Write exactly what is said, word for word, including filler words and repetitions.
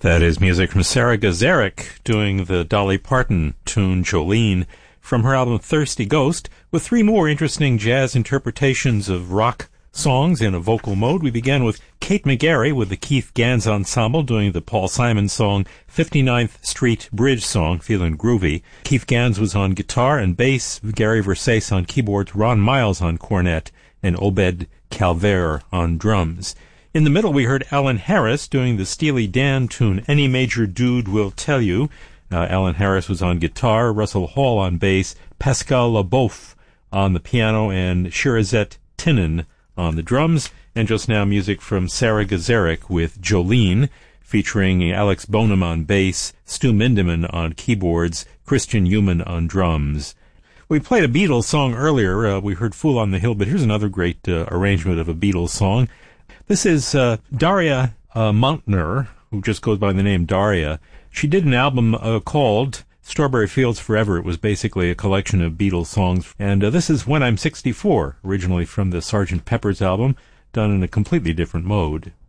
That is music from Sarah Gazarek doing the Dolly Parton tune Jolene from her album Thirsty Ghost, with three more interesting jazz interpretations of rock songs in a vocal mode. We began with Kate McGarry with the Keith Gans Ensemble doing the Paul Simon song fifty-ninth Street Bridge Song, Feelin' Groovy. Keith Gans was on guitar and bass, Gary Versace on keyboards, Ron Miles on cornet, and Obed Calvert on drums. In the middle, we heard Alan Harris doing the Steely Dan tune, Any Major Dude Will Tell You. Uh, Alan Harris was on guitar, Russell Hall on bass, Pascal Leboeuf on the piano, and Shirazette Tinnen on the drums. And just now, music from Sarah Gazarek with Jolene, featuring Alex Bonham on bass, Stu Mindeman on keyboards, Christian Human on drums. We played a Beatles song earlier. Uh, we heard Fool on the Hill, but here's another great uh, arrangement of a Beatles song. This is uh, Daria uh, Montner, who just goes by the name Daria. She did an album uh, called Strawberry Fields Forever. It was basically a collection of Beatles songs. And uh, this is When I'm sixty-four, originally from the Sergeant Pepper's album, done in a completely different mode.